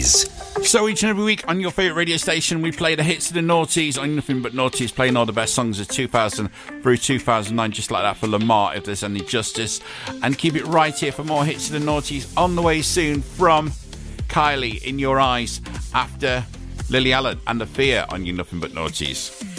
Noughties. So each and every week on your favourite radio station, we play the hits of the noughties on Nothing But Noughties, playing all the best songs of 2000 through 2009, just like that for Lamar, if there's any justice. And keep it right here for more hits of the noughties on the way soon from Kylie, In Your Eyes, after Lily Allen and The Fear on your Nothing But Noughties.